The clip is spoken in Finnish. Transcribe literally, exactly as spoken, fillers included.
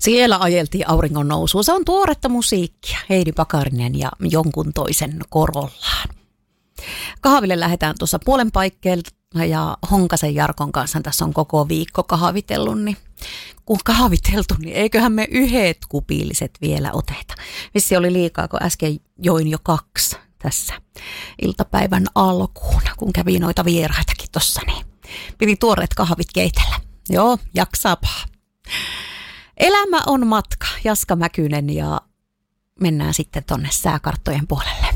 Siellä ajeltiin auringon nousua. Se on tuoretta musiikkia. Heidi Pakarinen ja jonkun toisen korollaan. Kahville lähdetään tuossa puolen paikkeelta ja Honkasen Jarkon kanssa tässä on koko viikko kahvitellut. Niin kun kahviteltu, niin eiköhän me yhdet kupilliset vielä oteta. Vissi oli liikaa, kun äsken join jo kaksi tässä iltapäivän alkuun, kun kävi noita vieraitakin tossa, niin piti tuoreet kahvit keitellä. Joo, jaksaapa. Elämä on matka, Jaska Mäkynen, ja mennään sitten tonne sääkarttojen puolelle.